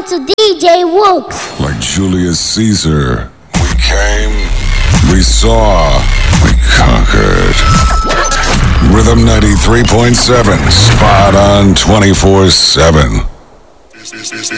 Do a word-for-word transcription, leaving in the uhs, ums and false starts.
on to D J Wooks. Like Julius Caesar, we came, we saw, we conquered. Rhythm ninety-three point seven, spot on twenty-four seven.